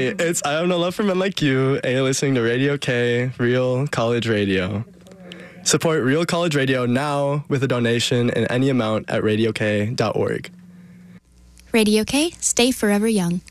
it's I Have No Love for Men Like You, and you're listening to Radio K, Real College Radio. Support Real College Radio now with a donation in any amount at radiok.org. Radio K, stay forever young.